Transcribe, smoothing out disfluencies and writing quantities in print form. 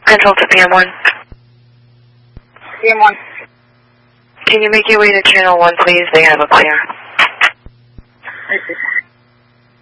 Control to PM1. PM1. Can you make your way to channel 1, please? They have a clear. This is